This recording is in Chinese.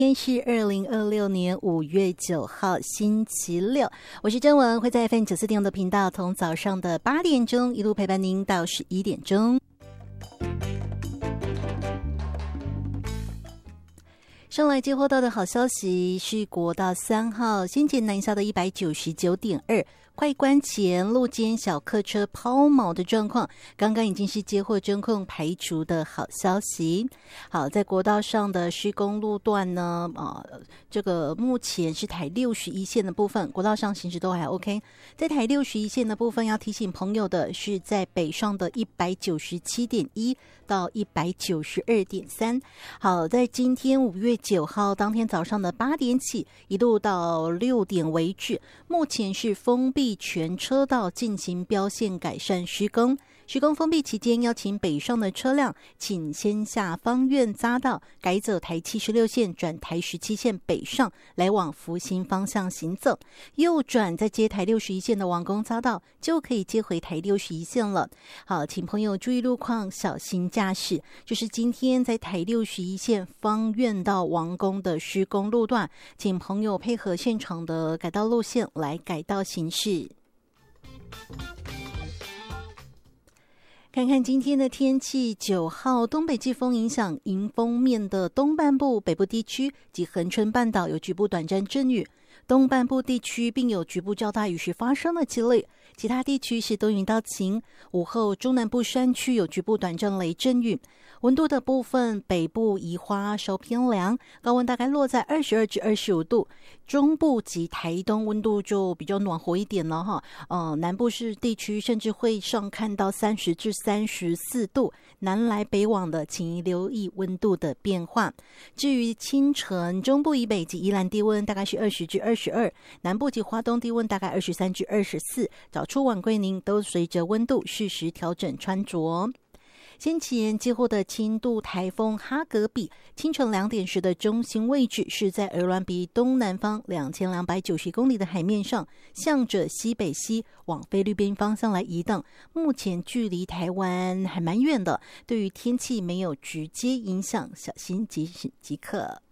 今天是2026年5月9号星期六，我是甄文，会在 FM94.5 的频道，从早上的8点钟一路陪伴您到11点钟。上来接获到的好消息是国道3号新捷南下的 199.2快关前路肩小客车抛锚的状况，刚刚已经是接获侦控排除的好消息。好，在国道上的施工路段呢，这个目前是台61线的部分，国道上行驶都还 OK。在台61线的部分，要提醒朋友的是，在北上的 197.1 到 192.3。好，在今天5月9号当天早上的8点起，一路到6点为止，目前是封闭全车道进行标线改善施工。施工封闭期间，要请北上的车辆请先下方院匝道，改走台76线转台17线北上，来往福兴方向行走。右转再接台61线的王公匝道，就可以接回台61线了。好，请朋友注意路况，小心驾驶。就是今天在台61线方院到王公的施工路段，请朋友配合现场的改道路线来改道行驶。看看今天的天气，9号东北季风影响迎风面的东半部、北部地区及恒春半岛有局部短暂阵雨，东半部地区并有局部较大雨势发生的几率，其他地区是多云到晴。午后中南部山区有局部短暂雷阵雨。温度的部分，北部宜花稍偏凉，高温大概落在22至25度，中部及台东温度就比较暖和一点了哈。南部市地区甚至会上看到30至34度，南来北往的请留意温度的变化。至于清晨，中部以北及宜兰低温大概是20至22，南部及花东低温大概23至24，早出晚归您都随着温度适时调整穿着。先前接获的轻度台风哈格比，清晨2点时的中心位置是在鹅銮鼻东南方2290公里的海面上，向着西北西往菲律宾方向来移动，目前距离台湾还蛮远的，对于天气没有直接影响，小心即可。